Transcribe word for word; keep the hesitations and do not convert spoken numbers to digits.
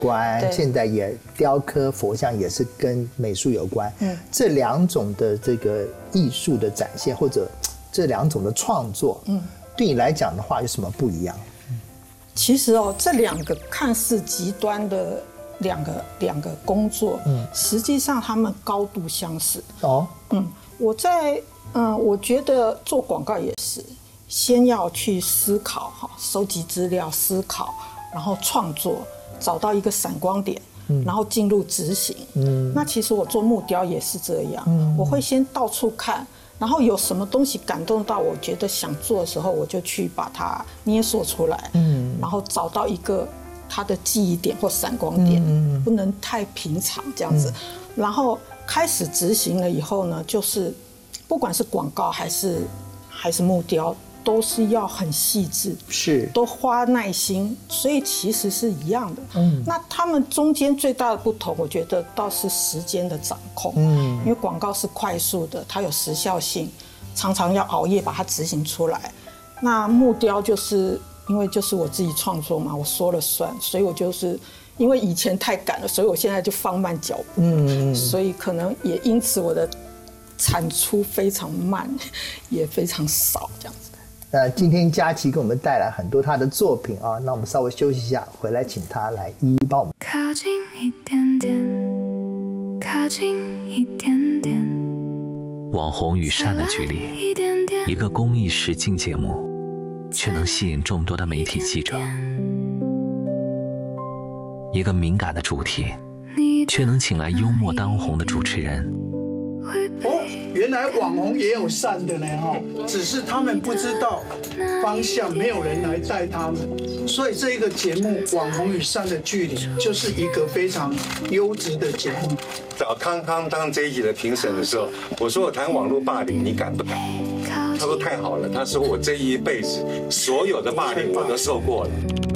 关，现在也雕刻佛像也是跟美术有关。嗯，这两种的这个艺术的展现，或者这两种的创作，嗯，对你来讲的话有什么不一样？ 其实哦，这两个看似极端的两个两个工作，嗯，实际上他们高度相似。哦，嗯，我在嗯，我觉得做广告也是，先要去思考哈，收集资料，思考，然后创作。找到一个闪光点，嗯、然后进入执行。嗯，那其实我做木雕也是这样，嗯、我会先到处看，然后有什么东西感动到我觉得想做的时候，我就去把它捏塑出来，嗯，然后找到一个它的记忆点或闪光点，嗯、不能太平常这样子。嗯、然后开始执行了以后呢，就是不管是广告还是还是木雕。都是要很细致， 是都花耐心，所以其实是一样的。嗯，那他们中间最大的不同，我觉得倒是时间的掌控。嗯，因为广告是快速的，它有时效性，常常要熬夜把它执行出来。那木雕就是因为就是我自己创作嘛，我说了算，所以我就是因为以前太赶了，所以我现在就放慢脚步。嗯，所以可能也因此我的产出非常慢，也非常少这样子。 那今天佳琪给我们带来很多她的作品啊，那我们稍微休息一下，回来请她来一一帮我们靠近一点点，靠近一点点。 网红与善的距离，一个公益实境节目，却能吸引众多的媒体记者；一个敏感的主题，却能请来幽默当红的主持人。 哦，原来网红也有善的呢哦，只是他们不知道方向，没有人来带他们，所以这一个节目《网红与善的距离》就是一个非常优质的节目。 找康康当这一集的评审的时候，我说我谈网络霸凌，你敢不敢？他说太好了，他说我这一辈子所有的霸凌我都受过了。